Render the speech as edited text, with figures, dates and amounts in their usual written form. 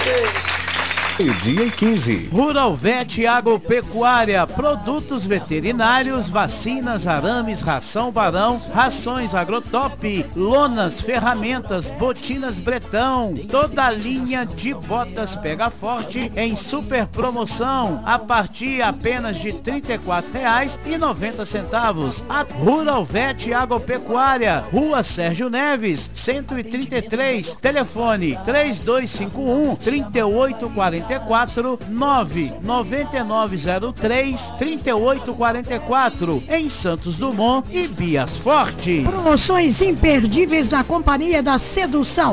Dia e 15. Rural Vet Agropecuária, produtos veterinários, vacinas, arames, ração Barão, rações Agrotop, lonas, ferramentas, botinas Bretão, toda a linha de botas Pega Forte em super promoção, a partir apenas de R$ 34,90. A Rural Vet Agropecuária, Rua Sérgio Neves, 133, telefone 3251-3844, 99903-3844, em Santos Dumont e Bias Forte. Promoções imperdíveis na Companhia da Sedução.